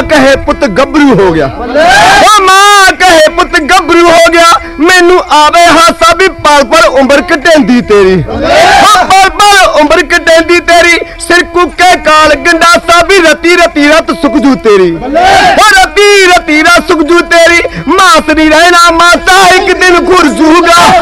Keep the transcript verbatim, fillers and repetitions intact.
मां कहे पुत गबरू हो गया, ओ मां कहे पुत गबरू हो गया। मैनू आवे हासा भी पल पल उम्र कटेंदी तेरी, पल पल उम्र कटेंदी तेरी। सिर कुके काल गंडासा भी रती रती रत सुखजू तेरी, रती रती रत सुखजू तेरी। मास नहीं रहना मासा एक दिन घुर जूगा।